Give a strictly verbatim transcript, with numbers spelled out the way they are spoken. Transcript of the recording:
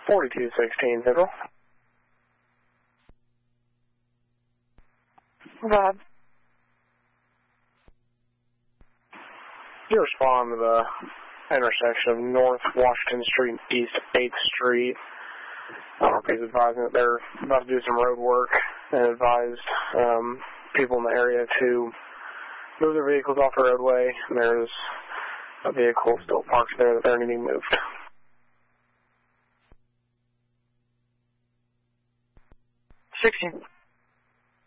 forty-two sixteen, Central. Rob. You respond to the intersection of North Washington Street and East eighth Street. R P is advising that they're about to do some road work and advised um, people in the area to move their vehicles off the roadway. And there's a vehicle still parked there that they're needing moved. sixteen.